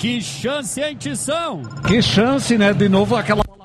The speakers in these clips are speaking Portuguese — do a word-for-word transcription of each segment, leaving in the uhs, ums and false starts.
Que chance, hein, Tição? Que chance, né? De novo aquela bola.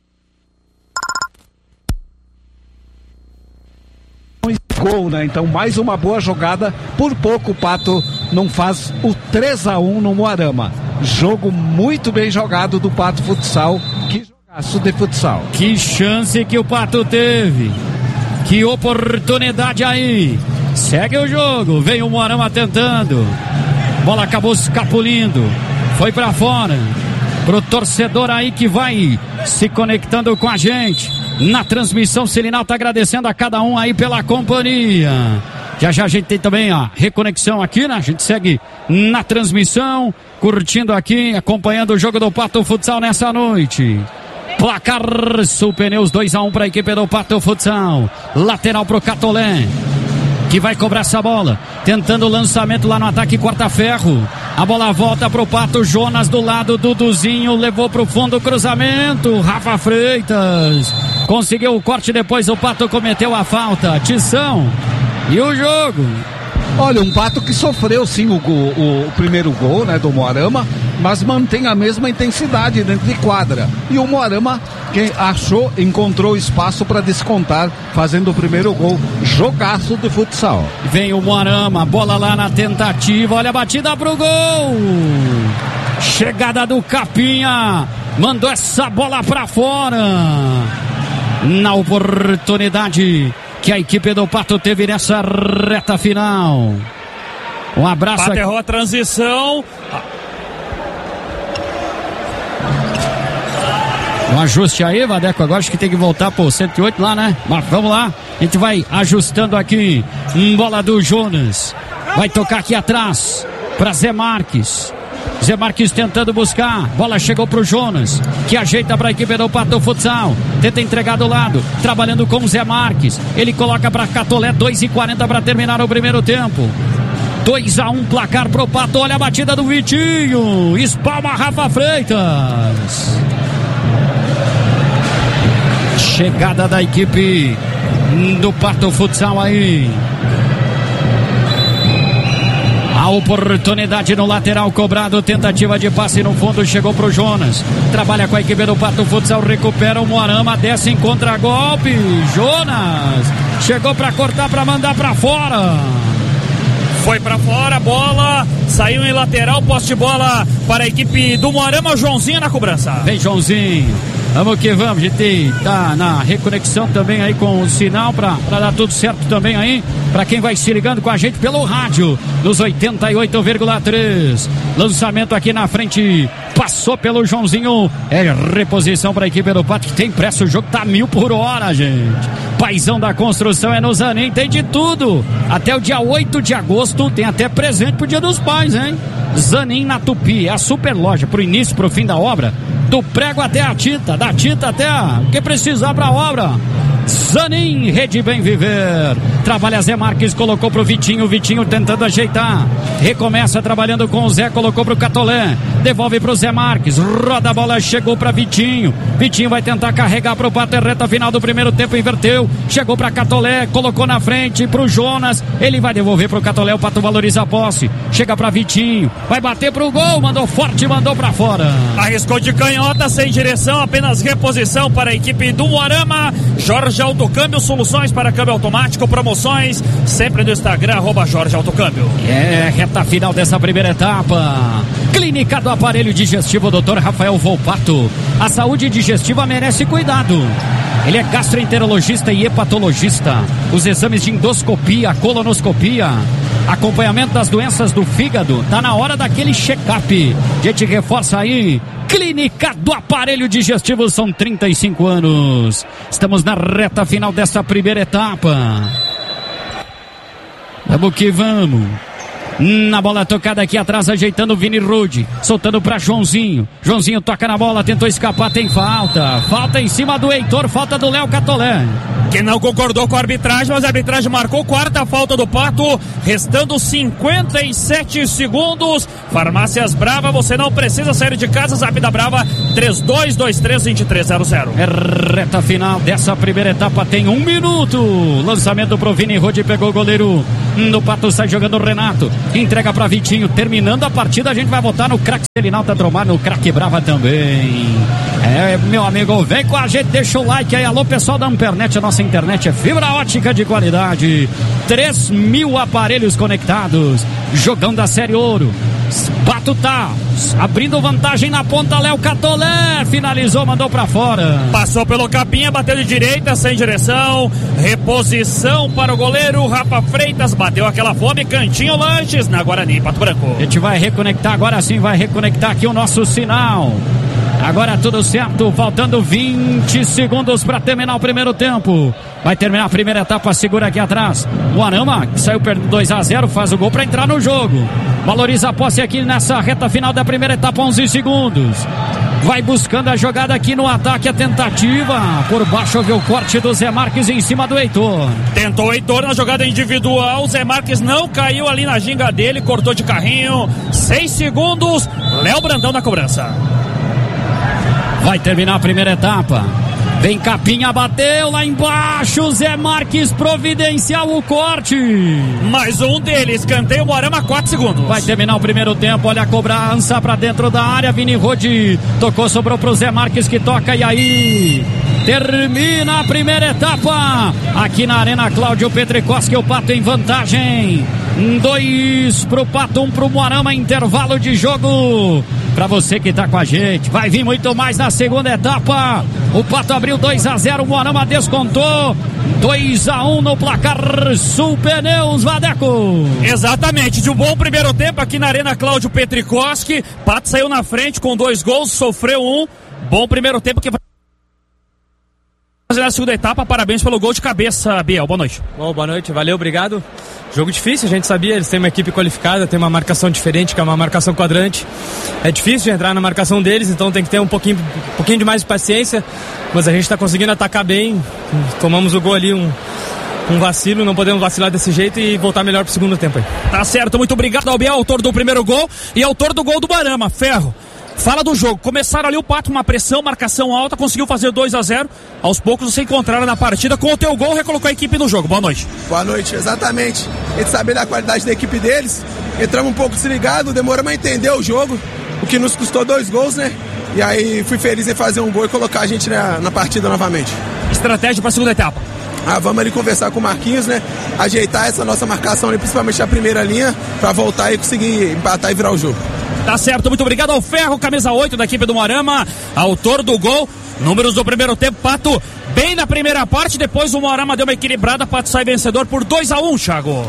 Gol, né? Então mais uma boa jogada. Por pouco o Pato não faz o três a um no Moarama. Jogo muito bem jogado do Pato Futsal. Que jogaço de futsal. Que chance que o Pato teve. Que oportunidade aí. Segue o jogo. Vem o Moarama tentando. Bola acabou escapulindo. Foi pra fora. Pro torcedor aí que vai se conectando com a gente na transmissão. Selinal tá agradecendo a cada um aí pela companhia. Já já a gente tem também a reconexão aqui, né? A gente segue na transmissão, curtindo aqui, acompanhando o jogo do Pato Futsal nessa noite. Placar Sul Pneus dois a um para a equipe do Pato Futsal. Lateral pro Catolé, que vai cobrar essa bola, tentando o lançamento lá no ataque, corta ferro, a bola volta pro Pato. Jonas do lado, Duduzinho levou pro fundo o cruzamento, Rafa Freitas conseguiu o corte, depois o Pato cometeu a falta. Tição, e o jogo? Olha, um Pato que sofreu sim o, gol, o, o primeiro gol, né, do Moarama, mas mantém a mesma intensidade dentro de quadra. E o Moarama, quem achou, encontrou espaço para descontar, fazendo o primeiro gol. Jogaço de futsal. Vem o Moarama, bola lá na tentativa, olha a batida pro gol. Chegada do Capinha, mandou essa bola pra fora. Na oportunidade que a equipe do Pato teve nessa reta final. Um abraço. Pato errou a transição. Um ajuste aí, Vadeco. Agora acho que tem que voltar pro cento e oito lá, né? Mas vamos lá. A gente vai ajustando aqui. Bola do Jonas. Vai tocar aqui atrás para Zé Marques. Zé Marques tentando buscar, bola chegou pro Jonas, que ajeita para a equipe do Pato Futsal, tenta entregar do lado, trabalhando com o Zé Marques, ele coloca para Catolé, dois e quarenta para terminar o primeiro tempo. dois a um placar pro Pato. Olha a batida do Vitinho, espalma Rafa Freitas. Chegada da equipe do Pato Futsal aí. A oportunidade no lateral cobrado, tentativa de passe no fundo, chegou pro Jonas, trabalha com a equipe do Pato Futsal, recupera o Moarama, desce em contra-golpe. Jonas chegou para cortar, para mandar para fora. Foi para fora, bola saiu em lateral, poste de bola para a equipe do Moarama. Joãozinho na cobrança. Vem Joãozinho, vamos que vamos, a gente tá na reconexão também aí com o sinal para dar tudo certo também aí, para quem vai se ligando com a gente pelo rádio, nos oitenta e oito vírgula três. Lançamento aqui na frente, passou pelo Joãozinho, é reposição para a equipe do Pato, que tem pressa, o jogo tá mil por hora, gente. Paizão da construção é no Zanin, tem de tudo, até o dia oito de agosto, tem até presente pro Dia dos Pais, hein? Zanin na Tupi, é a super loja, pro início, pro fim da obra, do prego até a tinta, da tinta até a, o que precisar pra obra. Zanin, Rede Bem Viver. Trabalha Zé Marques, colocou pro Vitinho, Vitinho tentando ajeitar, recomeça trabalhando com o Zé, colocou pro Catolé, devolve pro Zé Marques, roda a bola, chegou pra Vitinho, Vitinho vai tentar carregar pro Pato, reta final do primeiro tempo, inverteu, chegou pra Catolé, colocou na frente pro Jonas, ele vai devolver pro Catolé, o Pato valoriza a posse, chega pra Vitinho, vai bater pro gol, mandou forte, mandou pra fora. Arriscou de canhota, sem direção, apenas reposição para a equipe do Moarama. Jorge Autocâmbio, soluções para câmbio automático, promoções, sempre no Instagram, arroba Jorge Autocâmbio. É, reta final dessa primeira etapa. Clínica do Aparelho Digestivo, doutor Rafael Volpato. A saúde digestiva merece cuidado. Ele é gastroenterologista e hepatologista. Os exames de endoscopia, colonoscopia, acompanhamento das doenças do fígado, tá na hora daquele check-up. A gente reforça aí. Clínica do Aparelho Digestivo, são trinta e cinco anos. Estamos na reta final dessa primeira etapa. Vamos que vamos. Na bola tocada aqui atrás, ajeitando o Vini Rude, soltando para Joãozinho. Joãozinho toca na bola, tentou escapar, tem falta. Falta em cima do Heitor, falta do Léo Catolé. Que não concordou com a arbitragem, mas a arbitragem marcou quarta falta do Pato, restando cinquenta e sete segundos. Farmácias Brava, você não precisa sair de casa. Zap da Brava, três dois dois três, dois três zero zero. É reta final dessa primeira etapa, tem um minuto. Lançamento pro Vini Rude, pegou o goleiro do Pato, sai jogando o Renato. entrega pra Vitinho. Terminando a partida, a gente vai votar no craque Selinalta Dromar, no craque Brava também. É, meu amigo, vem com a gente, deixa o like aí. Alô, pessoal da Ampernet, a nossa internet é fibra ótica de qualidade. três mil aparelhos conectados. Jogão da Série Ouro. Pato tá abrindo vantagem na ponta. Léo Catolé finalizou, mandou pra fora. Passou pelo Capinha, bateu de direita, sem direção. Reposição para o goleiro Rafa Freitas. Bateu aquela fome, Cantinho Lanches na Guarani, Pato Branco. A gente vai reconectar agora sim, vai reconectar aqui o nosso sinal. Agora tudo certo, faltando vinte segundos para terminar o primeiro tempo. Vai terminar a primeira etapa, segura aqui atrás. O Arama, que saiu perdendo dois a zero, faz o gol para entrar no jogo. Valoriza a posse aqui nessa reta final da primeira etapa, onze segundos. Vai buscando a jogada aqui no ataque, a tentativa. Por baixo houve o corte do Zé Marques em cima do Heitor. Tentou o Heitor na jogada individual. O Zé Marques não caiu ali na ginga dele, cortou de carrinho. Seis segundos. Léo Brandão na cobrança. Vai terminar a primeira etapa. Vem Capinha, bateu lá embaixo. Zé Marques providencial o corte. Mais um deles, escanteio Moarama, quatro segundos. Vai terminar o primeiro tempo, olha a cobrança pra dentro da área. Vini Rodi tocou, sobrou pro Zé Marques que toca e aí termina a primeira etapa. Aqui na Arena Cláudio Petricoski, o Pato em vantagem. Dois pro Pato, um pro Moarama, intervalo de jogo. Pra você que tá com a gente, vai vir muito mais na segunda etapa. O Pato abriu dois a zero, o Moarama descontou. dois a um no placar Sul Pneus, Vadeco. Exatamente, de um bom primeiro tempo aqui na Arena Cláudio Petricoski. Pato saiu na frente com dois gols, sofreu um. Bom primeiro tempo que vai fazer na segunda etapa. Parabéns pelo gol de cabeça, Biel. Boa noite. Bom, boa noite, valeu, obrigado. Jogo difícil, a gente sabia, eles têm uma equipe qualificada, tem uma marcação diferente, que é uma marcação quadrante. É difícil de entrar na marcação deles, então tem que ter um pouquinho, um pouquinho de mais de paciência, mas a gente está conseguindo atacar bem. Tomamos o gol ali, um, um vacilo, não podemos vacilar desse jeito e voltar melhor pro segundo tempo aí. Tá certo, muito obrigado ao Biel, autor do primeiro gol e autor do gol do Moarama. Ferro, fala do jogo. Começaram ali o Pato, uma pressão, marcação alta, conseguiu fazer dois a zero. Aos poucos você encontraram na partida. Com o teu gol, recolocou a equipe no jogo. Boa noite. Boa noite, exatamente. A gente sabia da qualidade da equipe deles. Entramos um pouco desligado, demoramos a entender o jogo, o que nos custou dois gols, né? E aí fui feliz em fazer um gol e colocar a gente na, na partida novamente. Estratégia para a segunda etapa. Ah, vamos ali conversar com o Marquinhos, né? Ajeitar essa nossa marcação ali, principalmente a primeira linha, para voltar e conseguir empatar e virar o jogo. Tá certo, muito obrigado ao Ferro, camisa oito da equipe do Moarama, autor do gol. Números do primeiro tempo, Pato bem na primeira parte, depois o Moarama deu uma equilibrada, Pato sai vencedor por dois a um, Thiago.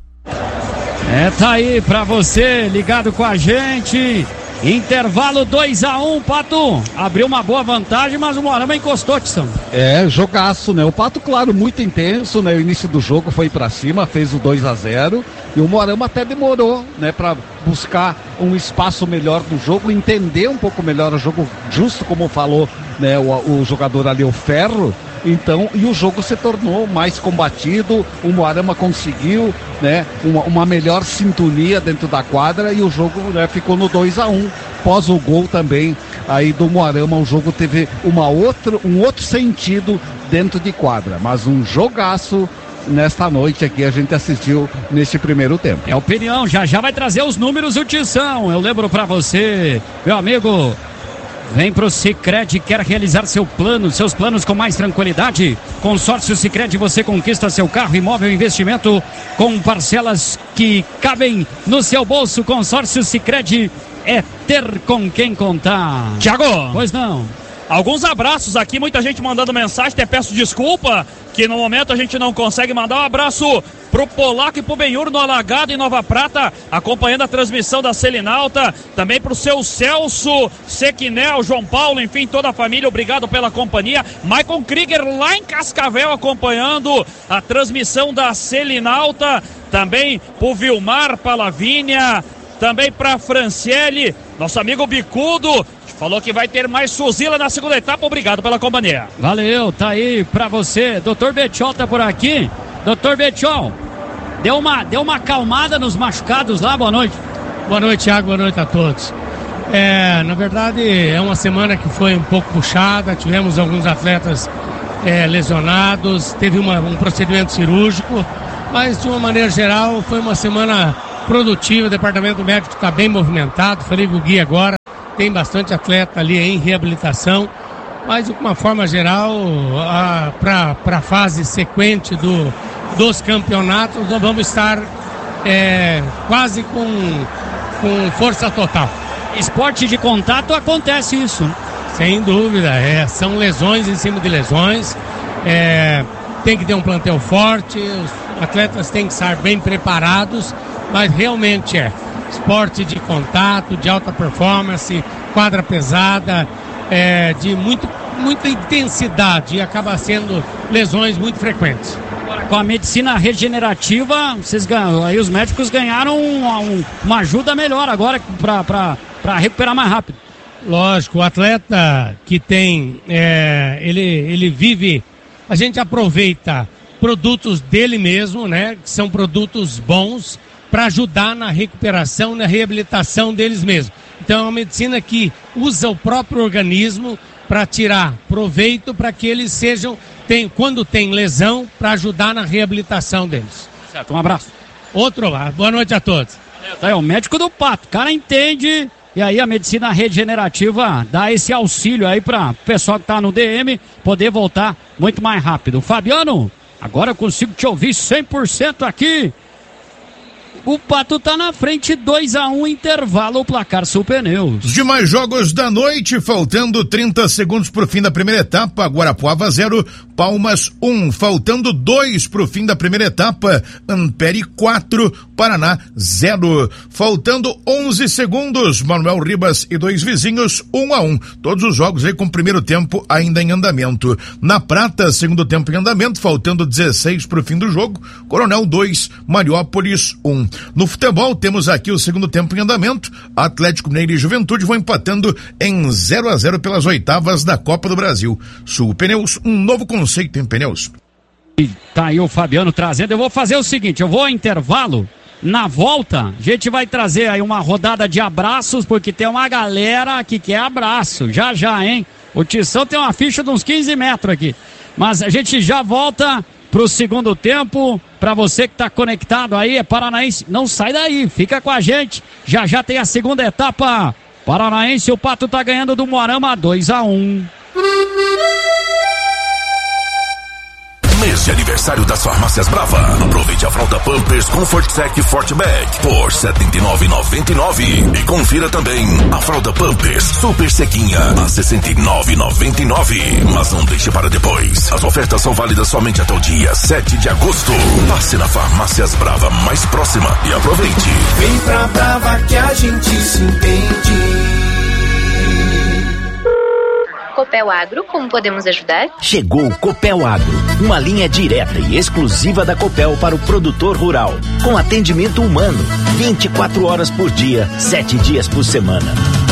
É, tá aí pra você, ligado com a gente. Intervalo dois a um, Pato abriu uma boa vantagem, mas o Moarama encostou, Tissão. É, jogaço, né? O Pato, claro, muito intenso, né? O início do jogo foi pra cima, fez o dois a zero. E o Moarama até demorou, né? Pra buscar um espaço melhor no jogo, entender um pouco melhor o jogo, justo como falou, né? O, o jogador ali, o Ferro. Então, e o jogo se tornou mais combatido, o Moarama conseguiu, né, uma, uma melhor sintonia dentro da quadra e o jogo, né, ficou no dois a um. Após o gol também aí do Moarama, o jogo teve uma outra, um outro sentido dentro de quadra, mas um jogaço nesta noite aqui a gente assistiu neste primeiro tempo. É opinião, já já vai trazer os números do Tição. Eu lembro pra você, meu amigo, vem pro Sicredi, quer realizar seu plano, seus planos com mais tranquilidade? Consórcio Sicredi, você conquista seu carro, imóvel, investimento com parcelas que cabem no seu bolso. Consórcio Sicredi é ter com quem contar. Thiago, pois não. Alguns abraços aqui, muita gente mandando mensagem, até peço desculpa que no momento a gente não consegue mandar. Um abraço pro Polaco e pro Benhur no Alagado em Nova Prata, acompanhando a transmissão da Selinalta, também pro seu Celso, Sequinel, João Paulo, enfim, toda a família, obrigado pela companhia. Maicon Krieger lá em Cascavel acompanhando a transmissão da Selinalta, também pro Vilmar Palavínia, também pra Franciele, nosso amigo Bicudo, falou que vai ter mais Suzila na segunda etapa. Obrigado pela companhia. Valeu, tá aí pra você. doutor Betiol tá por aqui. doutor Betiol, deu uma, deu uma acalmada nos machucados lá, boa noite. Boa noite, Thiago, boa noite a todos. É, na verdade, é uma semana que foi um pouco puxada, tivemos alguns atletas é, lesionados, teve uma, um procedimento cirúrgico, mas de uma maneira geral foi uma semana produtiva, o departamento médico está bem movimentado, falei com o Gui agora, tem bastante atleta ali em reabilitação, mas de uma forma geral, para a fase sequente do, dos campeonatos, nós vamos estar é, quase com, com força total. Esporte de contato acontece isso. Sem dúvida, é, são lesões em cima de lesões, é, tem que ter um plantel forte, os atletas têm que estar bem preparados, mas realmente é esporte de contato, de alta performance, quadra pesada, é, de muito, muita intensidade, e acaba sendo lesões muito frequentes. Com a medicina regenerativa, vocês ganham, aí os médicos ganharam uma, uma ajuda melhor agora para recuperar mais rápido. Lógico, o atleta que tem, é, ele, ele vive, a gente aproveita produtos dele mesmo, né, que são produtos bons, para ajudar na recuperação, na reabilitação deles mesmos. Então é uma medicina que usa o próprio organismo para tirar proveito para que eles sejam, tem, quando tem lesão, para ajudar na reabilitação deles. Certo, um abraço. Outro lá, boa noite a todos. É o médico do Pato, o cara entende, e aí a medicina regenerativa dá esse auxílio aí para o pessoal que tá no D M poder voltar muito mais rápido. Fabiano, agora eu consigo te ouvir cem por cento aqui. O Pato tá na frente, dois a um, intervalo, o placar Sul Pneus. Os demais jogos da noite, faltando trinta segundos pro fim da primeira etapa, Guarapuava zero, Palmas um, faltando dois pro fim da primeira etapa, Ampere quatro, Paraná zero, faltando onze segundos, Manuel Ribas e dois vizinhos, um a um, todos os jogos aí com o primeiro tempo ainda em andamento. Na Prata, segundo tempo em andamento, faltando dezesseis pro fim do jogo, Coronel dois, Mariópolis um. No futebol, temos aqui o segundo tempo em andamento. Atlético Mineiro e Juventude vão empatando em zero a zero pelas oitavas da Copa do Brasil. Sul Pneus, um novo conceito em pneus. E tá aí o Fabiano trazendo. Eu vou fazer o seguinte, eu vou ao intervalo. Na volta, a gente vai trazer aí uma rodada de abraços, porque tem uma galera que quer abraço. Já, já, hein? O Tição tem uma ficha de uns quinze metros aqui. Mas a gente já volta pro segundo tempo. Para você que está conectado aí, é Paranaense, não sai daí, fica com a gente, já já tem a segunda etapa. Paranaense, o Pato tá ganhando do Moarama dois a um. Mês de aniversário das farmácias Brava. Aproveite a fralda Pampers Comfort Sec Fortback por setenta e nove reais e noventa e nove centavos. E confira também a fralda Pampers Super Sequinha a sessenta e nove reais e noventa e nove centavos. Mas não deixe para depois. As ofertas são válidas somente até o dia sete de agosto. Passe na Farmácias Brava mais próxima e aproveite. Vem pra Brava que a gente se entende. Copel Agro, como podemos ajudar? Chegou o Copel Agro, uma linha direta e exclusiva da Copel para o produtor rural, com atendimento humano, vinte e quatro horas por dia, sete dias por semana.